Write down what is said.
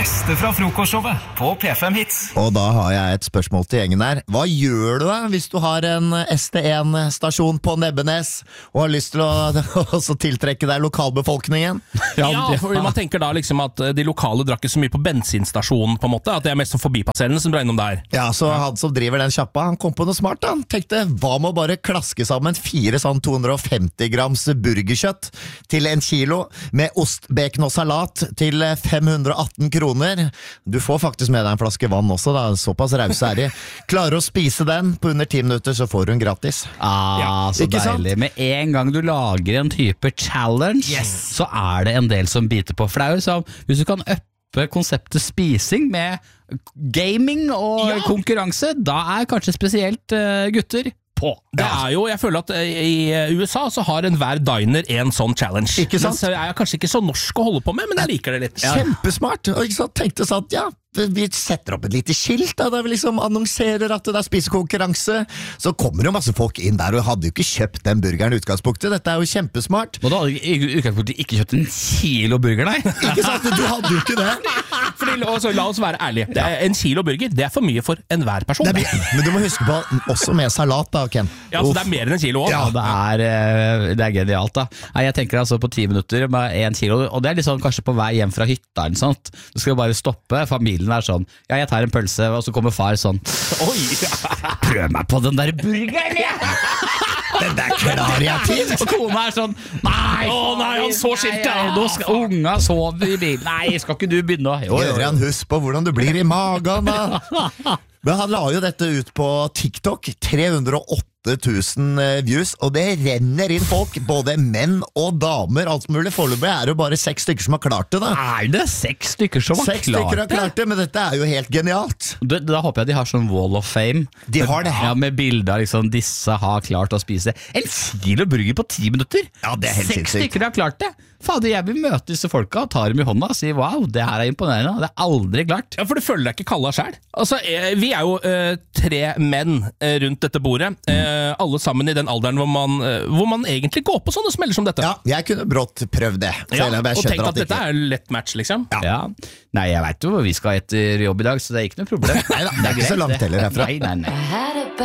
beste fra frokostshowet på P5 Hits. Og da har jeg et spørsmål til gjengen her. Hva gjør du da hvis du har en ST1-stasjon på Nebbenes og har lyst til å også tiltrekke deg lokalbefolkningen? Ja, for man tenker da liksom at de lokale drar ikke så mye på bensinstasjonen på en måte, at det er mest som forbipasserende som drar innom der. Ja, så han som driver den kjappa, han kom på noe smart da. Han tenkte, hva med å bare klaske sammen 4 sånn 250 grams burgerkjøtt til 1 kilo med ost, bacon og salat til 518 kroner. Du får faktisk med deg en flaske vann også da, såpass rause er de. Klarer å spise den på under 10 minutter, så får du den gratis. Så ikke deilig. sant? Med en gang du lager en type challenge, så er det en del som biter på. For det er jo sånn, hvis du kan uppe konseptet spising med gaming og konkurranse, da er kanskje spesielt gutter på. Det er jo, jeg føler at i USA så har enhver diner en sånn challenge. Ikke sant? Men så er jeg kanskje ikke så norsk å holde på med, men jeg liker det litt. Kjempesmart, og ikke sant? Tenkte sånn, ja, vi setter opp et lite skilt da, der vi liksom annonserer at det er spisekonkurranse, så kommer jo masse folk inn der, og hadde jo ikke kjøpt den burgeren i utgangspunktet. Dette er jo kjempesmart. Og da hadde du i utgangspunktet ikke kjøpt 1 kilo burger, nei. Ikke sant? Du hadde jo ikke det. Fordi, la oss være ærlige. 1 kilo burger, det er for mye for enhver person. Men du må huske på, også med salat da, Ken. Ja, så det er mer enn 1 kilo også. Ja, det er genialt da. Nei, jeg tenker altså på 10 minutter med 1 kilo, og det er litt sånn kanskje på vei hjem fra hytta eller sånt. Du skal bare stoppe, familien er sånn, ja, jeg tar en pølse, og så kommer far sånn, Oi! prøv meg på den der burgeren, ja! Den der klarer jeg til. Og kona er sånn, nei, han så skiltet. Nå skal unga sove i bilen. Nei, skal ikke du begynne å? Jørgen, husk på hvordan du blir i magen da. Men han la jo dette ut på TikTok, 308 000 views, og det renner inn folk, både menn og damer, alt mulig. Foreløpig er det jo bare 6 stykker som har klart det da. Er det 6 stykker som har 6 stykker har klart det, men dette er jo helt genialt. Da håper jeg de har sånn Wall of Fame. De har det. Ja, med bilder liksom, disse har klart å spise 1 kilo burger på 10 minutter. Ja, det er helt 6 sinnssykt. stykker har klart det. Fader, jeg vil møte disse folka, ta dem i hånda og si, wow, det her er imponerende. Det er aldri klart. Ja, for du føler deg ikke kalla selv. Altså, vi er jo 3 menn rundt dette bordet, alle sammen i den alderen hvor man egentlig går på sånne smeller som dette. Ja, jeg kunne brått prøvd det. Ja, Selv om jeg og tenk skjønner at dette ikke. er lett match, liksom. Ja. Nei, jeg vet jo hvor vi skal etter jobb i dag, så det er ikke noe problem. Neida, det er ikke så langt heller herfra. Nei. I had a